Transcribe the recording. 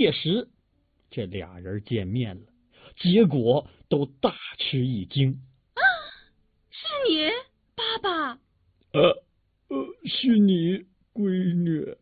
届时这俩人见面了，结果都大吃一惊。 是你，爸爸？ 是你，闺女。